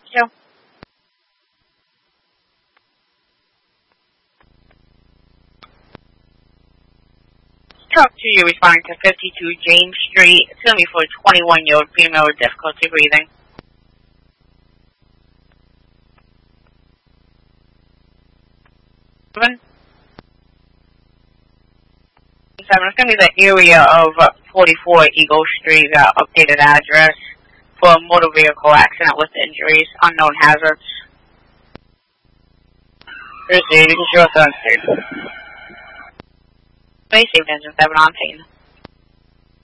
2. Talk to you responding to 52 James Street. It's going to be for a 21-year-old female with difficulty breathing. 7. It's going to be the area of 44 Eagle Street, updated address for a motor vehicle accident with injuries, unknown hazards. Thursday, you can show us on Thursday. Saved engine 7 on scene.